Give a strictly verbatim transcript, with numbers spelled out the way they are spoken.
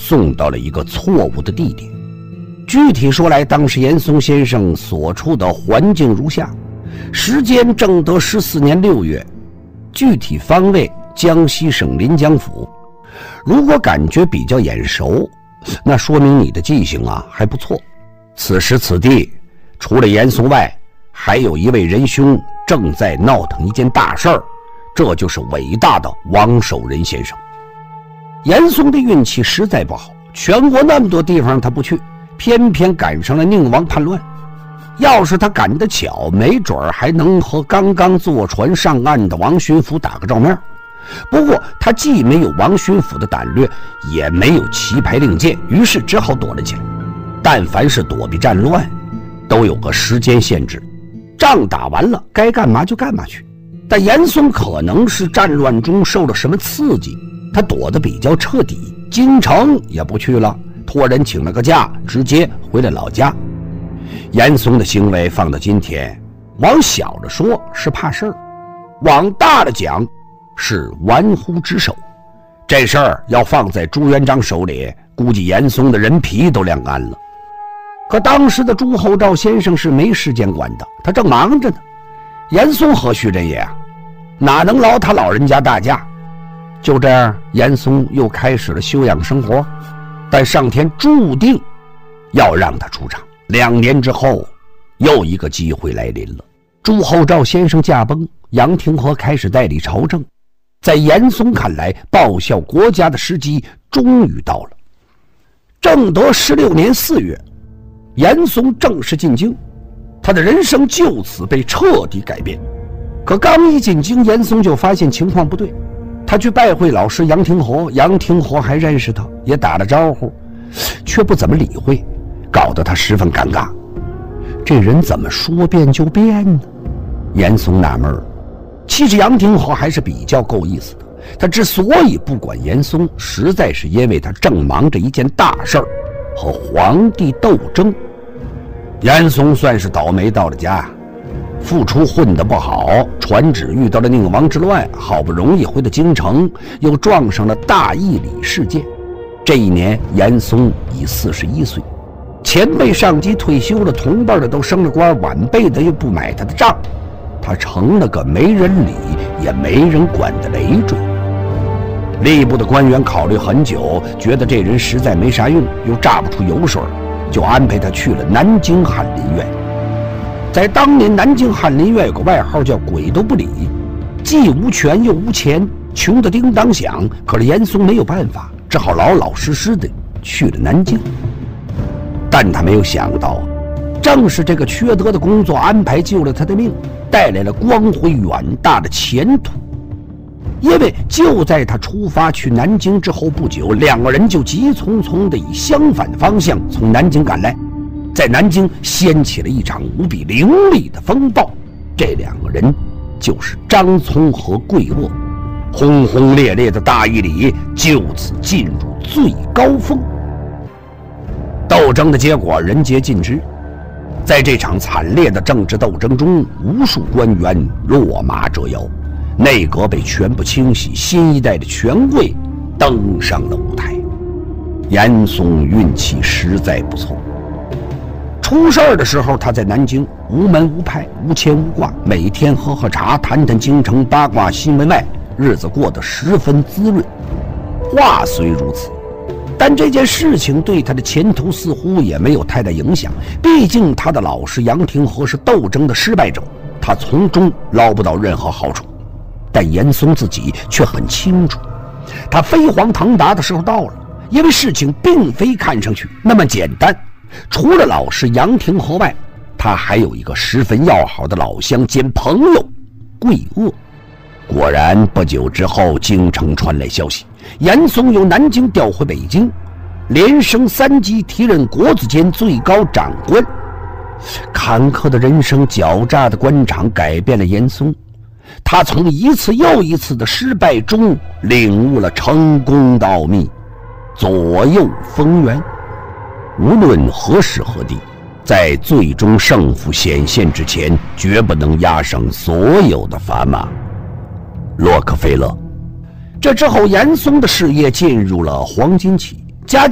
送到了一个错误的地点。具体说来，当时严嵩先生所处的环境如下：时间正德十四年六月，具体方位江西省临江府。如果感觉比较眼熟，那说明你的记性啊还不错。此时此地，除了严嵩外，还有一位仁兄正在闹腾一件大事儿，这就是伟大的王守仁先生。严嵩的运气实在不好，全国那么多地方他不去，偏偏赶上了宁王叛乱。要是他赶得巧，没准儿还能和刚刚坐船上岸的王巡抚打个照面。不过他既没有王巡抚的胆略，也没有棋牌令箭，于是只好躲了起来。但凡是躲避战乱，都有个时间限制，仗打完了该干嘛就干嘛去。但严嵩可能是战乱中受了什么刺激，他躲得比较彻底，京城也不去了，托人请了个假，直接回了老家。严嵩的行为放到今天，往小了说是怕事儿，往大了讲是玩忽职守。这事儿要放在朱元璋手里，估计严嵩的人皮都晾干了。可当时的朱厚照先生是没时间管的，他正忙着呢。严嵩何须人也啊，哪能劳他老人家大驾？就这样，严嵩又开始了休养生活，但上天注定要让他出场。两年之后，又一个机会来临了。朱厚照先生驾崩，杨廷和开始代理朝政。在严嵩看来，报效国家的时机终于到了。正德十六年四月，严嵩正式进京，他的人生就此被彻底改变。可刚一进京，严嵩就发现情况不对。他去拜会老师杨廷和，杨廷和还认识他，也打了招呼，却不怎么理会，搞得他十分尴尬。这人怎么说变就变呢？严嵩纳闷儿。其实杨廷和还是比较够意思的，他之所以不管严嵩，实在是因为他正忙着一件大事儿，和皇帝斗争。严嵩算是倒霉到了家，复出混得不好，传旨遇到了宁王之乱，好不容易回到京城，又撞上了大义礼事件。这一年严嵩已四十一岁，前辈上级退休了，同辈的都升了官，晚辈的又不买他的账，他成了个没人理也没人管的累赘。吏部的官员考虑很久，觉得这人实在没啥用，又榨不出油水，就安排他去了南京翰林院。在当年，南京翰林院有个外号叫鬼都不理，既无权又无钱，穷得叮当响。可是严嵩没有办法，只好老老实实的去了南京。但他没有想到，正是这个缺德的工作安排救了他的命，带来了光辉远大的前途。因为就在他出发去南京之后不久，两个人就急匆匆地以相反方向从南京赶来，在南京掀起了一场无比凌厉的风暴。这两个人就是张聪和桂萼，轰轰烈烈的大义礼就此进入最高峰。斗争的结果人皆尽知，在这场惨烈的政治斗争中，无数官员落马折腰，内阁被全部清洗，新一代的权贵登上了舞台。严嵩运气实在不错。出事儿的时候，他在南京无门无派，无牵无挂，每天喝喝茶，谈谈京城八卦新闻外，日子过得十分滋润。话虽如此，但这件事情对他的前途似乎也没有太大影响。毕竟他的老师杨廷和是斗争的失败者，他从中捞不到任何好处。但严嵩自己却很清楚，他飞黄腾达的时候到了，因为事情并非看上去那么简单。除了老师杨廷和外，他还有一个十分要好的老乡兼朋友桂萼。果然不久之后，京城传来消息，严嵩由南京调回北京，连升三级，提任国子监最高长官。坎坷的人生，狡诈的官场改变了严嵩，他从一次又一次的失败中领悟了成功的奥秘，左右逢源。无论何时何地，在最终胜负显现之前，绝不能压上所有的砝码。洛克菲勒。这之后，严嵩的事业进入了黄金期。